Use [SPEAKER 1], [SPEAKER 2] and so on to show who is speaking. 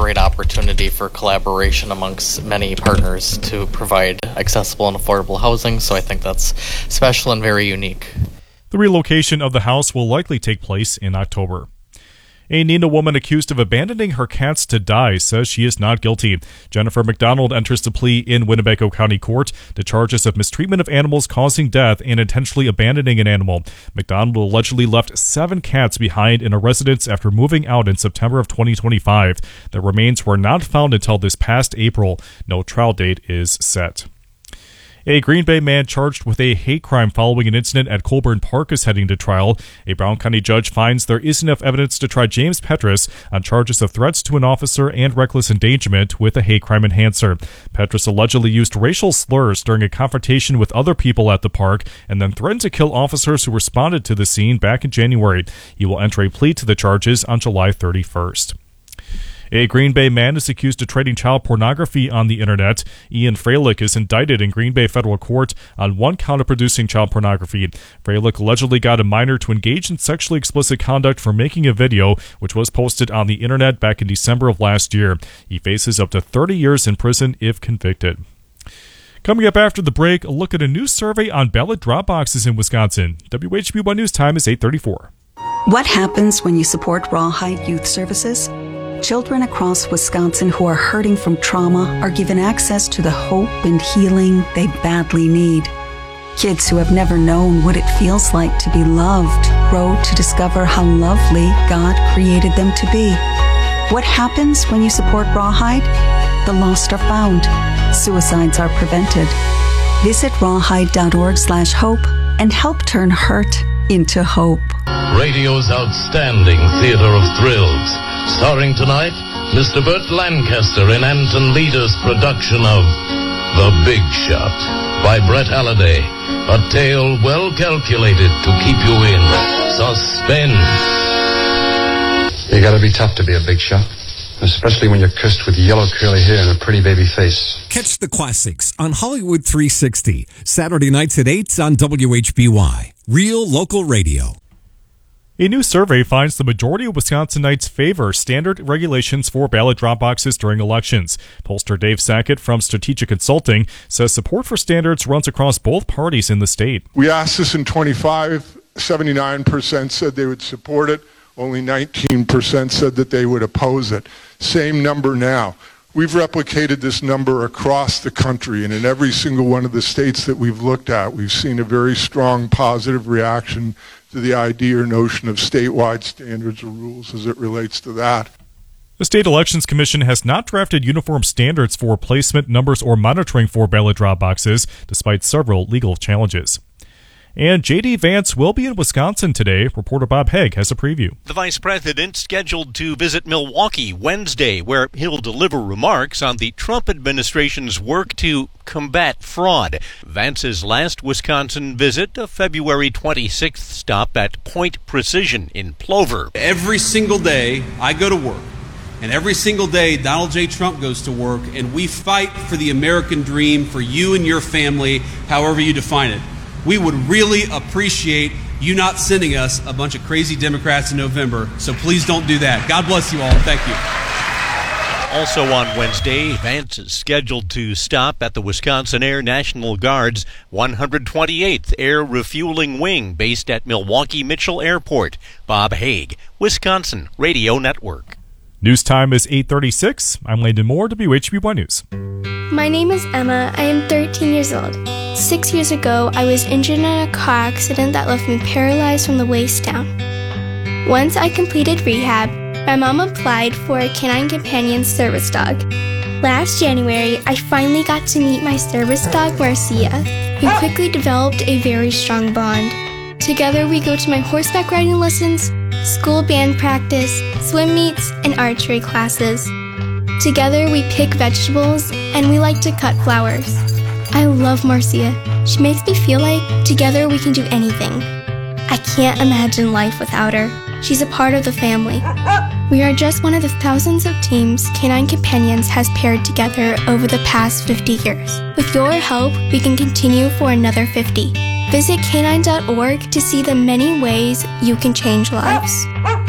[SPEAKER 1] great opportunity for collaboration amongst many partners to provide accessible and affordable housing, so I think that's special and very unique.
[SPEAKER 2] The relocation of the house will likely take place in October. A Neenah woman accused of abandoning her cats to die says she is not guilty. Jennifer McDonald enters the plea in Winnebago County Court to charges of mistreatment of animals causing death and intentionally abandoning an animal. McDonald allegedly left 7 cats behind in a residence after moving out in September of 2025. Their remains were not found until this past April. No trial date is set. A Green Bay man charged with a hate crime following an incident at Colburn Park is heading to trial. A Brown County judge finds there is enough evidence to try James Petrus on charges of threats to an officer and reckless endangerment with a hate crime enhancer. Petrus allegedly used racial slurs during a confrontation with other people at the park and then threatened to kill officers who responded to the scene back in January. He will enter a plea to the charges on July 31st. A Green Bay man is accused of trading child pornography on the internet. Ian Freilich is indicted in Green Bay federal court on 1 count of producing child pornography. Freilich allegedly got a minor to engage in sexually explicit conduct for making a video, which was posted on the internet back in December of last year. He faces up to 30 years in prison if convicted. Coming up after the break, a look at a new survey on ballot drop boxes in Wisconsin. WHB1 News time is 8:34.
[SPEAKER 3] What happens when you support Rawhide Youth Services? Children across Wisconsin who are hurting from trauma are given access to the hope and healing they badly need. Kids who have never known what it feels like to be loved grow to discover how lovely God created them to be. What happens when you support Rawhide? The lost are found. Suicides are prevented. Visit rawhide.org/hope and help turn hurt into hope.
[SPEAKER 4] Radio's outstanding theater of thrills. Starring tonight, Mr. Burt Lancaster in Anton Leader's production of The Big Shot by Brett Halliday. A tale well calculated to keep you in suspense.
[SPEAKER 5] You gotta be tough to be a big shot, especially when you're cursed with yellow curly hair and a pretty baby face.
[SPEAKER 6] Catch the classics on Hollywood 360, Saturday nights at 8 on WHBY. Real local radio.
[SPEAKER 2] A new survey finds the majority of Wisconsinites favor standard regulations for ballot drop boxes during elections. Pollster Dave Sackett from Strategic Consulting says support for standards runs across both parties in the state.
[SPEAKER 7] We asked this in 25, 79% said they would support it. Only 19% said that they would oppose it. Same number now. We've replicated this number across the country, and in every single one of the states that we've looked at, we've seen a very strong positive reaction to the idea or notion of statewide standards or rules as it relates to that.
[SPEAKER 2] The State Elections Commission has not drafted uniform standards for placement, numbers, or monitoring for ballot drop boxes, despite several legal challenges. And J.D. Vance will be in Wisconsin today. Reporter Bob Haig has a preview.
[SPEAKER 8] The vice president scheduled to visit Milwaukee Wednesday, where he'll deliver remarks on the Trump administration's work to combat fraud. Vance's last Wisconsin visit, a February 26th stop at Point Precision in Plover.
[SPEAKER 9] Every single day I go to work, and every single day Donald J. Trump goes to work, and we fight for the American dream for you and your family, however you define it. We would really appreciate you not sending us a bunch of crazy Democrats in November, so please don't do that. God bless you all. Thank you.
[SPEAKER 8] Also on Wednesday, Vance is scheduled to stop at the Wisconsin Air National Guard's 128th Air Refueling Wing based at Milwaukee Mitchell Airport. Bob Haig, Wisconsin Radio Network.
[SPEAKER 2] News time is 8:36. I'm Landon Moore, WHBY News.
[SPEAKER 10] My name is Emma. I am 13 years old. 6 years ago, I was injured in a car accident that left me paralyzed from the waist down. Once I completed rehab, my mom applied for a Canine Companion service dog. Last January, I finally got to meet my service dog, Marcia. We quickly developed a very strong bond. Together, we go to my horseback riding lessons, school band practice, swim meets, and archery classes. Together, we pick vegetables, and we like to cut flowers. I love Marcia. She makes me feel like together we can do anything. I can't imagine life without her. She's a part of the family. We are just one of the thousands of teams Canine Companions has paired together over the past 50 years. With your help, we can continue for another 50. Visit canine.org to see the many ways you can change lives.